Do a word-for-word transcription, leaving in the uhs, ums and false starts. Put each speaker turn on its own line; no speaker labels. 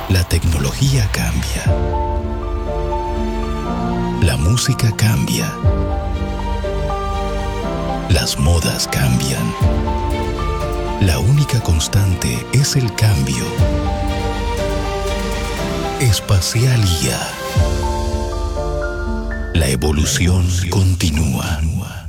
La tecnología cambia. La música cambia. Las modas cambian. La única constante es el cambio. Espacial I A. La evolución continúa.